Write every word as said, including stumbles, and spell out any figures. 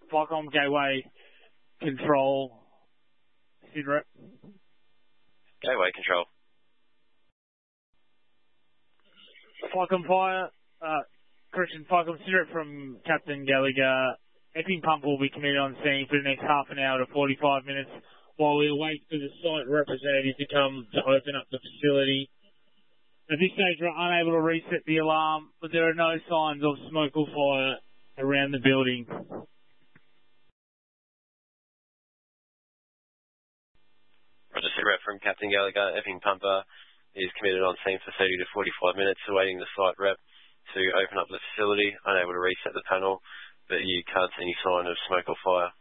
Flycom Gateway Control. Sidrap. Gateway Control. Flycom Fire. Uh, correction, Flycom Sidrap from Captain Gallagher. Epping pump will be committed on scene for the next half an hour to forty-five minutes while we wait for the site representative to come to open up the facility. At this stage, we're unable to reset the alarm, but there are no signs of smoke or fire around the building. Roger, Sidrap from Captain Gallagher. Epping pumper is committed on scene for thirty to forty-five minutes, awaiting the site rep to open up the facility. Unable to reset the panel, but you can't see any sign of smoke or fire.